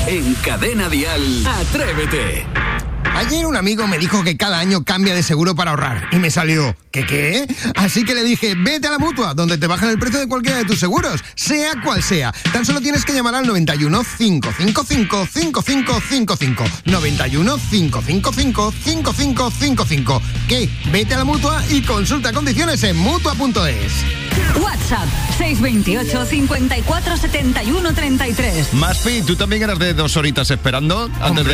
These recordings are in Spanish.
En Cadena Dial, Atrévete. Ayer un amigo me dijo que cada año cambia de seguro para ahorrar y me salió, ¿qué? Así que le dije, vete a la Mutua, donde te bajan el precio de cualquiera de tus seguros, sea cual sea. Tan solo tienes que llamar al 91 555 5555. 91 555 5555. ¿Qué? Vete a la Mutua y consulta condiciones en Mutua.es. WhatsApp 628 54 71 33. Maspi, ¿tú también eras de 2 horitas esperando antes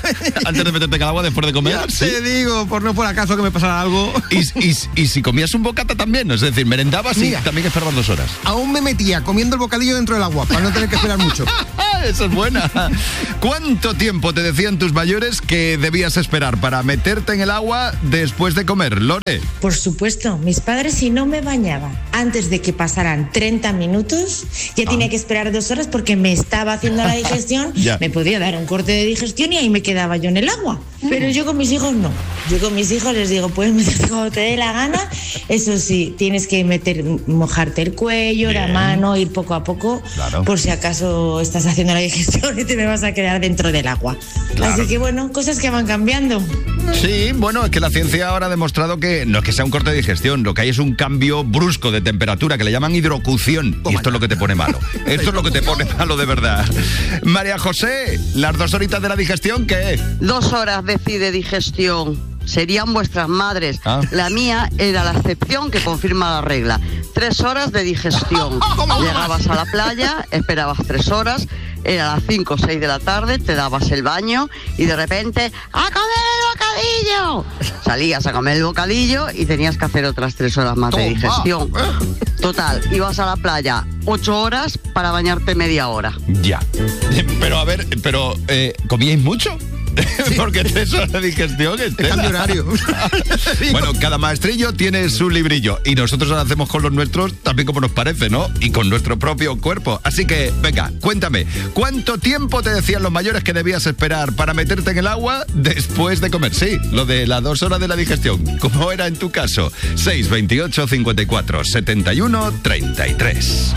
de meterte en el agua después de comer? Ya ¿Sí? te digo, por no por acaso que me pasara algo. ¿Y si comías un bocata también? Es decir, merendabas y también esperabas 2 horas. Aún me metía comiendo el bocadillo dentro del agua para no tener que esperar mucho. Esa es buena. ¿Cuánto tiempo te decían tus mayores que debías esperar para meterte en el agua después de comer, Lore? Por supuesto, mis padres, si no me bañaba antes de que pasaran 30 minutos, ya tenía que esperar 2 horas porque me estaba haciendo la digestión, me podía dar un corte de digestión y ahí me quedaba yo en el agua. Pero yo con mis hijos no. Yo con mis hijos les digo, puedes meterte cuando te dé la gana. Eso sí, tienes que mojarte el cuello, la mano, ir poco a poco, por si acaso estás haciendo la digestión y te me vas a quedar dentro del agua. Así que bueno, cosas que van cambiando. Sí, bueno, es que la ciencia ahora ha demostrado que no es que sea un corte de digestión, lo que hay es un cambio brusco de temperatura que le llaman hidrocución. Y esto es lo que te pone malo. Esto es lo que te pone malo de verdad. María José, las 2 horitas de la digestión, ¿qué? 2 horas decide digestión. Serían vuestras madres. La mía era la excepción que confirma la regla. 3 horas de digestión. Llegabas a la playa, esperabas 3 horas, era las 5 o 6 de la tarde, te dabas el baño y de repente ¡a comer el bocadillo! Salías a comer el bocadillo y tenías que hacer otras 3 horas más de digestión. Total, ibas a la playa 8 horas para bañarte media hora. Ya. Pero a ver, ¿comíais mucho? Sí. Porque 3 horas de digestión es cambio horario. Bueno, cada maestrillo tiene su librillo y nosotros lo hacemos con los nuestros también como nos parece, ¿no? Y con nuestro propio cuerpo. Así que, venga, cuéntame, ¿cuánto tiempo te decían los mayores que debías esperar para meterte en el agua después de comer? Sí, lo de las 2 horas de la digestión. ¿Cómo era en tu caso? 628 54 71 33.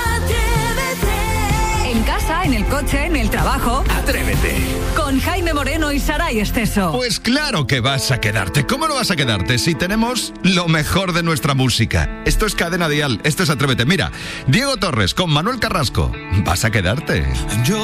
En casa, en el coche, en el trabajo. Atrévete. Con Jaime Moreno y Saray Esteso. Pues claro que vas a quedarte. ¿Cómo no vas a quedarte si tenemos lo mejor de nuestra música? Esto es Cadena Dial, esto es Atrévete. Mira, Diego Torres con Manuel Carrasco. Vas a quedarte.